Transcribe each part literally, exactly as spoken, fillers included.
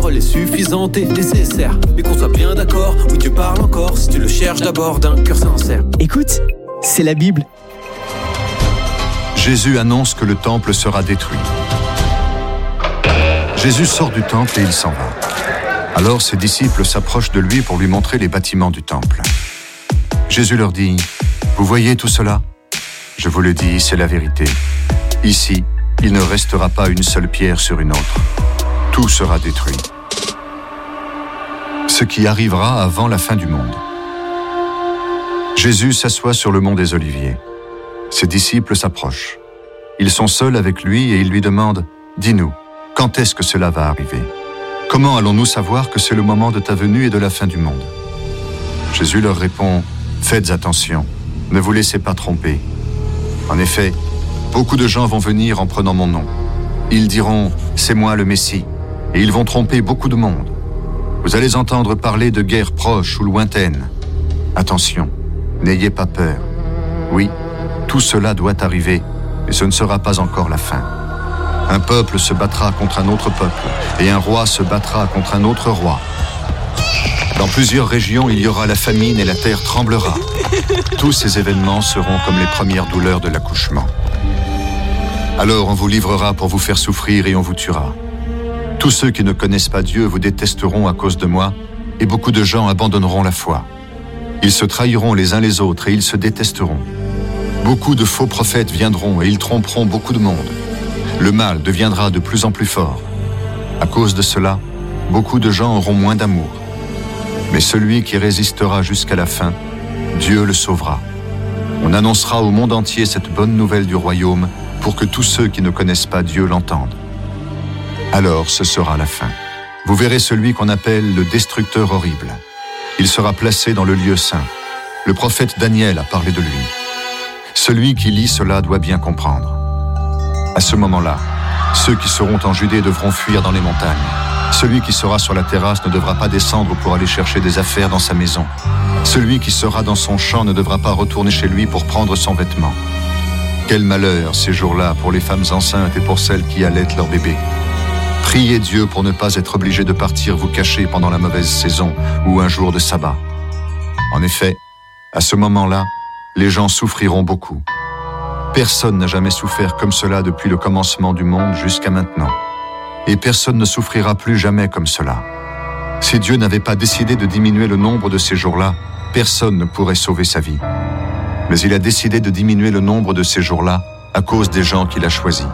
parole est suffisante et nécessaire. Mais qu'on soit bien d'accord, oui Dieu parle encore, si tu le cherches d'abord d'un cœur sincère. Écoute, c'est la Bible. Jésus annonce que le temple sera détruit. Jésus sort du temple et il s'en va. Alors ses disciples s'approchent de lui pour lui montrer les bâtiments du temple. Jésus leur dit, « Vous voyez tout cela ? Je vous le dis, c'est la vérité. Ici, il ne restera pas une seule pierre sur une autre. Tout sera détruit. » Ce qui arrivera avant la fin du monde. Jésus s'assoit sur le mont des Oliviers. Ses disciples s'approchent. Ils sont seuls avec lui et ils lui demandent, « Dis-nous, quand est-ce que cela va arriver ? Comment allons-nous savoir que c'est le moment de ta venue et de la fin du monde ?» Jésus leur répond, « Faites attention, ne vous laissez pas tromper. En effet, beaucoup de gens vont venir en prenant mon nom. Ils diront, c'est moi le Messie, et ils vont tromper beaucoup de monde. Vous allez entendre parler de guerres proches ou lointaines. Attention, n'ayez pas peur. Oui, tout cela doit arriver, mais ce ne sera pas encore la fin. Un peuple se battra contre un autre peuple, et un roi se battra contre un autre roi. Dans plusieurs régions, il y aura la famine et la terre tremblera. Tous ces événements seront comme les premières douleurs de l'accouchement. Alors on vous livrera pour vous faire souffrir et on vous tuera. Tous ceux qui ne connaissent pas Dieu vous détesteront à cause de moi, et beaucoup de gens abandonneront la foi. Ils se trahiront les uns les autres et ils se détesteront. Beaucoup de faux prophètes viendront et ils tromperont beaucoup de monde. Le mal deviendra de plus en plus fort. À cause de cela, beaucoup de gens auront moins d'amour. Mais celui qui résistera jusqu'à la fin, Dieu le sauvera. On annoncera au monde entier cette bonne nouvelle du royaume pour que tous ceux qui ne connaissent pas Dieu l'entendent. Alors ce sera la fin. Vous verrez celui qu'on appelle le destructeur horrible. Il sera placé dans le lieu saint. Le prophète Daniel a parlé de lui. Celui qui lit cela doit bien comprendre. À ce moment-là, ceux qui seront en Judée devront fuir dans les montagnes. Celui qui sera sur la terrasse ne devra pas descendre pour aller chercher des affaires dans sa maison. Celui qui sera dans son champ ne devra pas retourner chez lui pour prendre son vêtement. Quel malheur ces jours-là pour les femmes enceintes et pour celles qui allaitent leur bébé. Priez Dieu pour ne pas être obligé de partir vous cacher pendant la mauvaise saison ou un jour de sabbat. En effet, à ce moment-là, les gens souffriront beaucoup. Personne n'a jamais souffert comme cela depuis le commencement du monde jusqu'à maintenant. Et personne ne souffrira plus jamais comme cela. Si Dieu n'avait pas décidé de diminuer le nombre de ces jours-là, personne ne pourrait sauver sa vie. Mais il a décidé de diminuer le nombre de ces jours-là à cause des gens qu'il a choisis.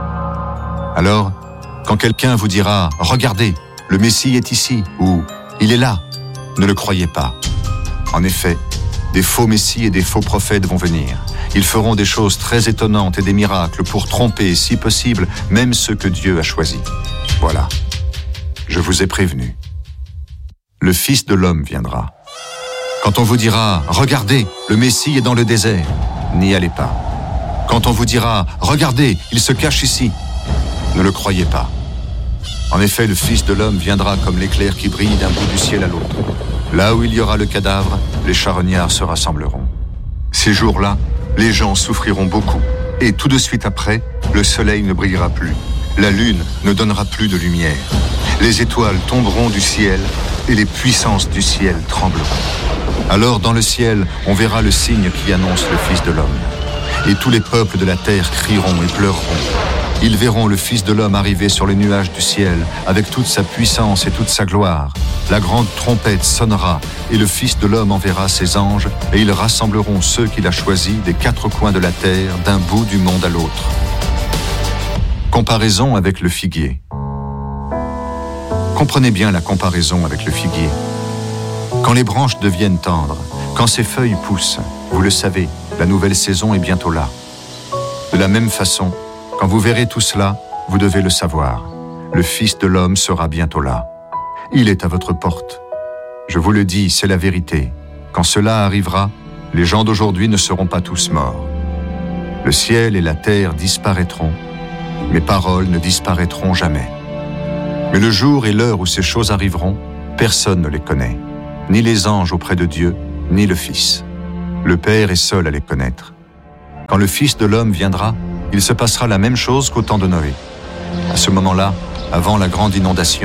Alors, quand quelqu'un vous dira « Regardez, le Messie est ici » ou « Il est là », ne le croyez pas. En effet, des faux Messies et des faux prophètes vont venir. Ils feront des choses très étonnantes et des miracles pour tromper, si possible, même ceux que Dieu a choisis. Voilà, je vous ai prévenu. Le Fils de l'homme viendra. Quand on vous dira « Regardez, le Messie est dans le désert », n'y allez pas. Quand on vous dira « Regardez, il se cache ici », ne le croyez pas. En effet, le Fils de l'homme viendra comme l'éclair qui brille d'un bout du ciel à l'autre. Là où il y aura le cadavre, les charognards se rassembleront. Ces jours-là, les gens souffriront beaucoup. Et tout de suite après, le soleil ne brillera plus. La lune ne donnera plus de lumière. Les étoiles tomberont du ciel et les puissances du ciel trembleront. Alors dans le ciel, on verra le signe qui annonce le Fils de l'homme. Et tous les peuples de la terre crieront et pleureront. Ils verront le Fils de l'homme arriver sur les nuages du ciel avec toute sa puissance et toute sa gloire. La grande trompette sonnera et le Fils de l'homme enverra ses anges et ils rassembleront ceux qu'il a choisis des quatre coins de la terre, d'un bout du monde à l'autre. Comparaison avec le figuier. Comprenez bien la comparaison avec le figuier. Quand les branches deviennent tendres, quand ses feuilles poussent, vous le savez, la nouvelle saison est bientôt là. De la même façon, quand vous verrez tout cela, vous devez le savoir. Le Fils de l'homme sera bientôt là. Il est à votre porte. Je vous le dis, c'est la vérité. Quand cela arrivera, les gens d'aujourd'hui ne seront pas tous morts. Le ciel et la terre disparaîtront. Mes paroles ne disparaîtront jamais. Mais le jour et l'heure où ces choses arriveront, personne ne les connaît. Ni les anges auprès de Dieu, ni le Fils. Le Père est seul à les connaître. Quand le Fils de l'homme viendra, il se passera la même chose qu'au temps de Noé. À ce moment-là, avant la grande inondation,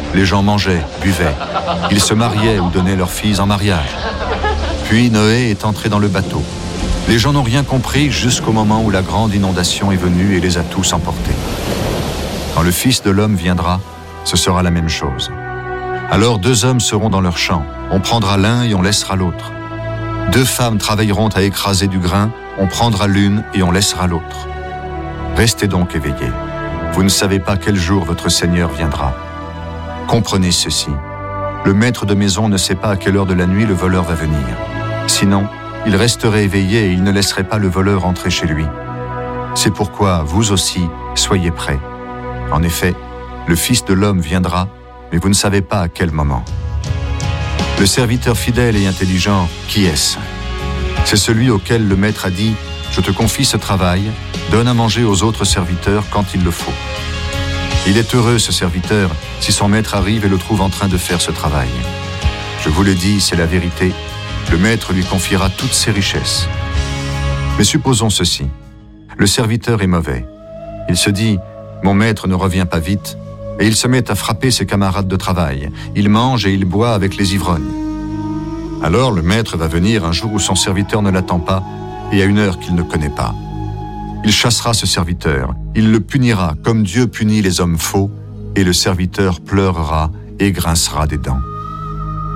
Les gens mangeaient, buvaient. Ils se mariaient ou donnaient leurs filles en mariage. Puis Noé est entré dans le bateau. Les gens n'ont rien compris jusqu'au moment où la grande inondation est venue et les a tous emportés. Quand le Fils de l'homme viendra, ce sera la même chose. Alors deux hommes seront dans leur champ. On prendra l'un et on laissera l'autre. Deux femmes travailleront à écraser du grain. On prendra l'une et on laissera l'autre. Restez donc éveillés. Vous ne savez pas quel jour votre Seigneur viendra. Comprenez ceci. Le maître de maison ne sait pas à quelle heure de la nuit le voleur va venir. Sinon, il resterait éveillé et il ne laisserait pas le voleur entrer chez lui. C'est pourquoi, vous aussi, soyez prêts. En effet, le Fils de l'homme viendra, mais vous ne savez pas à quel moment. Le serviteur fidèle et intelligent, qui est-ce? C'est celui auquel le maître a dit « Je te confie ce travail, donne à manger aux autres serviteurs quand il le faut. » Il est heureux, ce serviteur, si son maître arrive et le trouve en train de faire ce travail. Je vous le dis, c'est la vérité, le maître lui confiera toutes ses richesses. Mais supposons ceci, le serviteur est mauvais. Il se dit « Mon maître ne revient pas vite », et il se met à frapper ses camarades de travail. Il mange et il boit avec les ivrognes. Alors le maître va venir un jour où son serviteur ne l'attend pas et à une heure qu'il ne connaît pas. Il chassera ce serviteur, il le punira comme Dieu punit les hommes faux, et le serviteur pleurera et grincera des dents.